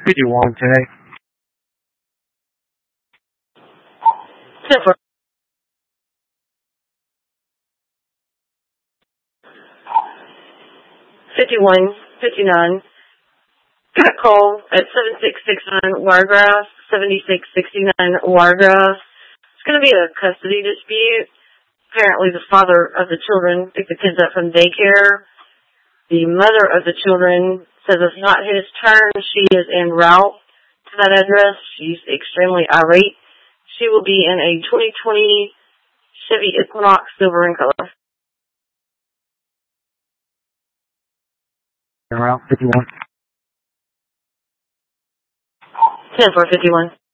51 today. 10-4. 51, 59. Got a call at 7669 Wiregrass, 7669 Wiregrass. It's going to be a custody dispute. Apparently the father of the children picked the kids up from daycare. The mother of the children says it's not his turn. She is en route to that address. She's extremely irate. She will be in a 2020 Chevy Equinox silver in color. En route 51. 10-4, 51.